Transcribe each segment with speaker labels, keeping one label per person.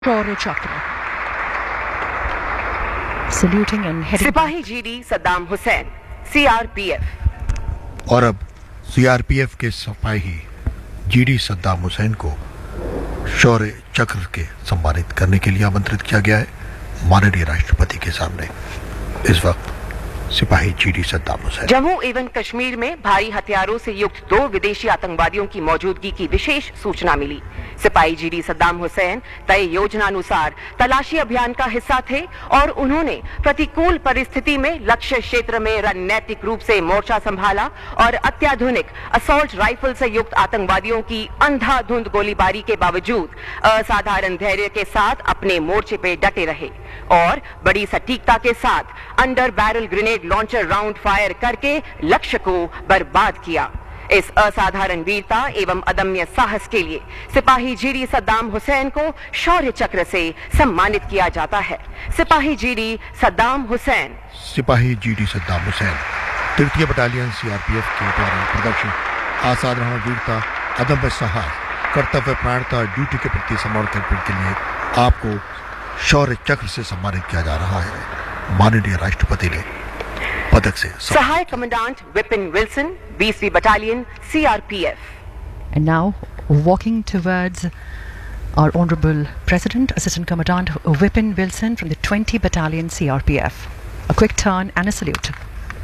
Speaker 1: शौर्य चक्र saluting and heading
Speaker 2: सिपाही GD Saddam Hussain CRPF.
Speaker 3: और अब सीआरपीएफ के सिपाही जीडी सद्दाम हुसैन को शौर्य चक्र के सम्मानित करने के लिए आमंत्रित किया गया है माननीय राष्ट्रपति के सामने। इस वक्त सिपाही जीडी सद्दाम हुसैन।
Speaker 2: जम्मू एवं कश्मीर में भारी हथियारों से युक्त 2 विदेशी आतंकवादियों की मौजूदगी की विशेष सूचना मिली। सिपाही जीडी सद्दाम हुसैन तय योजनानुसार तलाशी अभियान का हिस्सा थे और उन्होंने प्रतिकूल परिस्थिति में लक्ष्य क्षेत्र में रणनीतिक रूप से मोर्चा संभाला और अत्याधुनिक असॉल्ट राइफल से युक्त आतंकवादियों की अंधाधुंध गोलीबारी के बावजूद असाधारण धैर्य के साथ अपने मोर्चे पे डटे रहे और बड़ी सटीकता के साथ under barrel grenade launcher round fire करके लक्ष्य को बर्बाद किया। इस असाधारण वीरता एवं अदम्य साहस के लिए सिपाही जीडी सद्दाम हुसैन को शौर्य चक्र से सम्मानित किया जाता है। सिपाही जीडी सद्दाम हुसैन।
Speaker 3: सिपाही GD Saddam Hussain 3य battalion CRPF के द्वारा प्रदर्शित असाधारण वीरता, अदम्य साहस, कर्तव्य प्राणता, ड्यूटी के प्रति समर्पण के लिए आपको शौर्य चक्र से सम्मानित किया जा रहा है। माननीय राष्ट्रपति ने पदक से
Speaker 2: सहायक commandant Vipin Wilson 20वीं battalion CRPF.
Speaker 1: And now walking towards our Honorable President, Assistant Commandant Vipin Wilson from the 20 Battalion CRPF. A quick turn and a salute.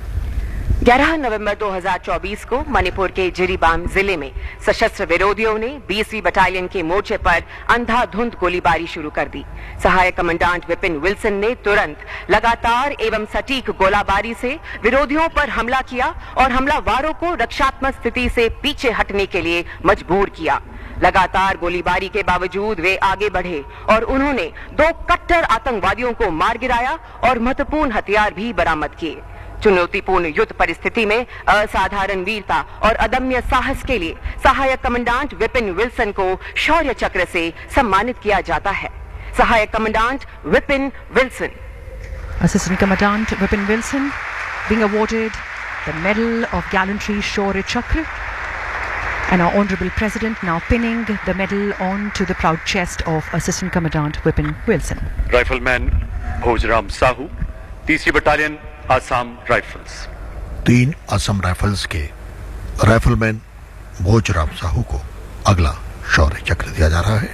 Speaker 2: 11 नवंबर 2024 को मणिपुर के जिरीबाम जिले में सशस्त्र विरोधियों ने 20वीं बटालियन के मोर्चे पर अंधाधुंध गोलीबारी शुरू कर दी। सहायक कमांडेंट विपिन विल्सन ने तुरंत लगातार एवं सटीक गोलाबारी से विरोधियों पर हमला किया और हमलावरों को रक्षात्मक स्थिति से पीछे हटने के लिए मजबूर किया। लगातार गोलीबारी के बावजूद वे आगे बढ़े और उन्होंने 2 कट्टर आतंकवादियों को मार गिराया और महत्वपूर्ण हथियार भी बरामद किए। चुनौतीपूर्ण युद्ध परिस्थिति में असाधारण वीरता और अदम्य साहस के लिए सहायक कमांडेंट विपिन विल्सन को शौर्य चक्र से सम्मानित किया जाता है। सहायक commandant Vipin Wilson.
Speaker 1: Assistant Commandant Vipin Wilson being awarded the Medal of Gallantry Shaurya Chakra, and our Honorable President now pinning the medal onto the proud chest of Assistant Commandant Vipin Wilson.
Speaker 4: Rifleman Bhojram Sahu, 3री battalion Assam rifles.
Speaker 3: 3 Assam rifles के rifleman Bhojram Sahu को अगला शौर्य चक्र दिया जा रहा है।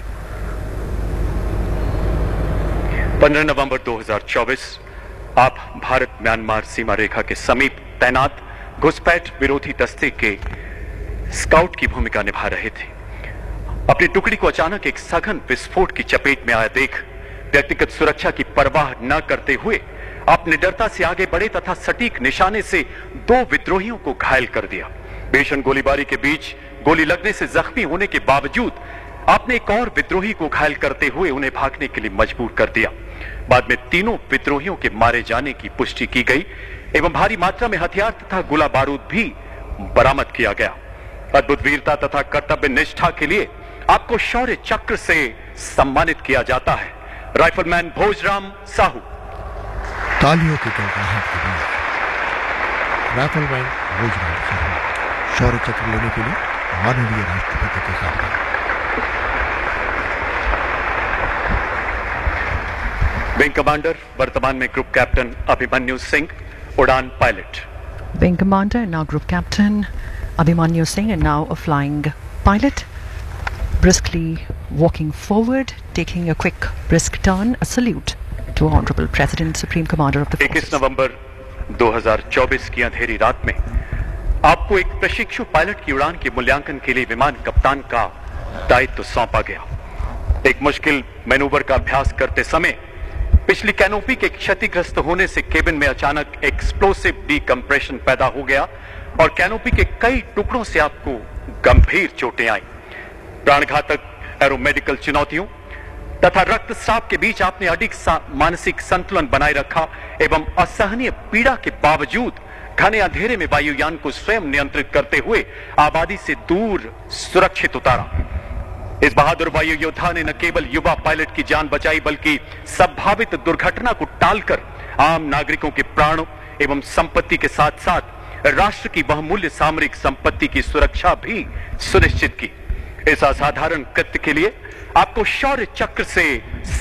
Speaker 4: 15 नवंबर 2024 आप Bharat Myanmar सीमा रेखा के समीप तैनात घुसपैठ विरोधी दस्ते के स्काउट की भूमिका निभा रहे थे। अपनी टुकड़ी को अचानक एक सघन विस्फोट की चपेट में आया देख व्यक्तिगत सुरक्षा की परवाह न करते हुए आप निडरता से आगे बढ़े तथा सटीक निशाने से 2 विद्रोहियों को घायल कर दिया। भीषण गोलीबारी के बीच गोली लगने से जख्मी होने के बावजूद आपने एक और विद्रोही को घायल करते हुए उन्हें भागने के लिए मजबूर कर दिया। बाद में तीनों विद्रोहियों के मारे जाने की पुष्टि की गई एवं भारी मात्रा में हथियार तथा गोला बारूद भी बरामद किया गया। अद्भुत वीरता तथा कर्तव्य निष्ठा के लिए आपको शौर्य चक्र से सम्मानित किया जाता है। राइफलमैन भोजराम साहू।
Speaker 3: तालियों की गड़गड़ाहट के बाद राइफलमैन भोजराम साहू शौर्य चक्र लेने के लिए माननीय राष्ट्रपति के सामने।
Speaker 4: विंग कमांडर वर्तमान में ग्रुप कैप्टन अभिमन्यु सिंह, उड़ान pilot.
Speaker 1: Wing Commander, now Group Captain Abhimanyu Singh, and now a flying pilot, briskly walking forward, taking a quick brisk turn, a salute to Honorable President, Supreme Commander of the Forces.
Speaker 4: 21 नवंबर 2024 की अंधेरी रात में आपको एक प्रशिक्षु pilot की उड़ान के मूल्यांकन के लिए विमान कप्तान का दायित्व सौंपा गया। एक मुश्किल मैनूवर का अभ्यास करते समय पिछली कैनोपी के क्षतिग्रस्त होने से केबिन में अचानक एक्सप्लोसिव डीकंप्रेशन पैदा हो गया और कैनोपी के कई टुकड़ों से आपको गंभीर चोटें आई। प्राणघातक एरोमेडिकल चुनौतियों तथा रक्तस्राव के बीच आपने अडिग मानसिक संतुलन बनाए रखा एवं असहनीय पीड़ा के बावजूद घने अंधेरे में वायुयान को स्वयं नियंत्रित करते हुए आबादी से दूर सुरक्षित उतारा। इस बहादुर वायु योद्धा ने न केवल युवा पायलट की जान बचाई बल्कि संभावित दुर्घटना को टालकर आम नागरिकों के प्राणों एवं संपत्ति के साथ साथ राष्ट्र की बहुमूल्य सामरिक संपत्ति की सुरक्षा भी सुनिश्चित की। इस असाधारण कृत्य के लिए आपको शौर्य चक्र से